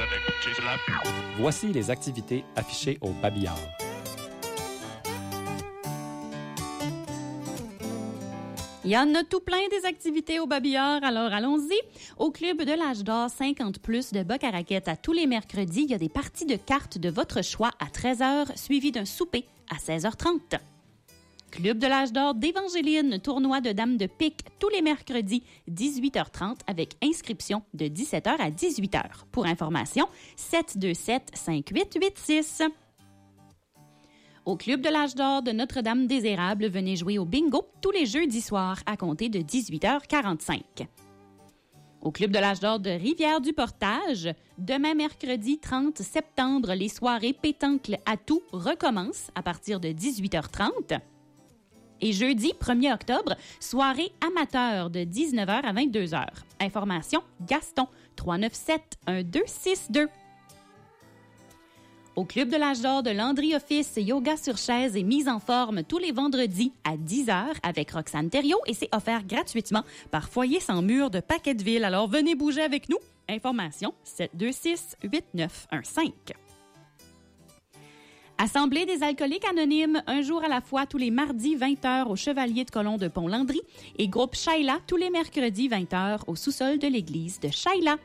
Voici les activités affichées au Babillard. Il y en a tout plein des activités au Babillard, alors allons-y. Au Club de l'âge d'or 50+ de Boc-à-Raquette, à tous les mercredis, il y a des parties de cartes de votre choix à 13h, suivies d'un souper à 16h30. Club de l'âge d'or d'Évangéline, tournoi de dames de pique tous les mercredis, 18h30, avec inscription de 17h à 18h. Pour information, 727-5886. Au Club de l'âge d'or de Notre-Dame-des-Érables, venez jouer au bingo tous les jeudis soirs à compter de 18h45. Au Club de l'âge d'or de Rivière-du-Portage, demain mercredi 30 septembre, les soirées pétanque à tout recommencent à partir de 18h30. Et jeudi 1er octobre, soirée amateur de 19h à 22h. Information, Gaston, 397-1262. Au Club de l'âge d'or de Landry Office, yoga sur chaise et mise en forme tous les vendredis à 10h avec Roxane Thériault et c'est offert gratuitement par Foyer sans mur de Paquetteville. Alors venez bouger avec nous. Information 726-8915. Assemblée des alcooliques anonymes, un jour à la fois tous les mardis 20h au Chevalier de Colomb de Pont-Landry et groupe Shaila tous les mercredis 20h au sous-sol de l'église de Shaila.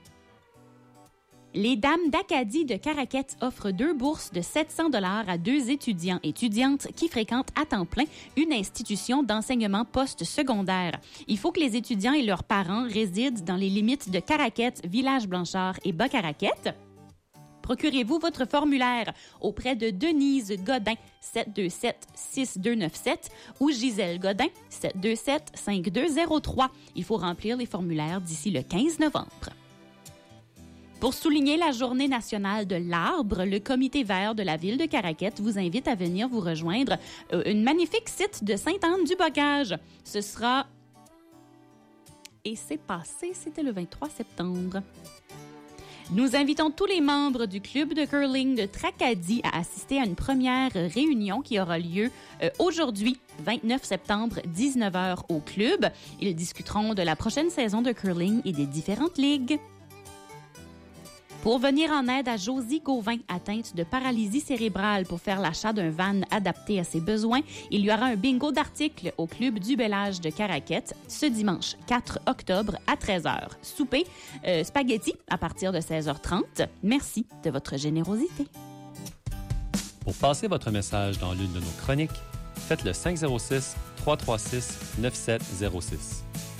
Les Dames d'Acadie de Caraquette offrent 2 bourses de 700 $ à 2 étudiants et étudiantes qui fréquentent à temps plein une institution d'enseignement post-secondaire. Il faut que les étudiants et leurs parents résident dans les limites de Caraquette, Village-Blanchard et Boc-à-Raquette. Procurez-vous votre formulaire auprès de Denise Godin, 727-6297 ou Gisèle Godin, 727-5203. Il faut remplir les formulaires d'ici le 15 novembre. Pour souligner la Journée nationale de l'arbre, le Comité vert de la ville de Caraquette vous invite à venir vous rejoindre une magnifique site de Sainte-Anne-du-Bocage. Ce sera... Et c'est passé, c'était le 23 septembre. Nous invitons tous les membres du club de curling de Tracadie à assister à une première réunion qui aura lieu aujourd'hui, 29 septembre, 19h au club. Ils discuteront de la prochaine saison de curling et des différentes ligues. Pour venir en aide à Josie Gauvin, atteinte de paralysie cérébrale, pour faire l'achat d'un van adapté à ses besoins, il y aura un bingo d'articles au Club du Bel Âge de Caraquette ce dimanche 4 octobre à 13h. Souper, spaghetti à partir de 16h30. Merci de votre générosité. Pour passer votre message dans l'une de nos chroniques, faites le 506-336-9706.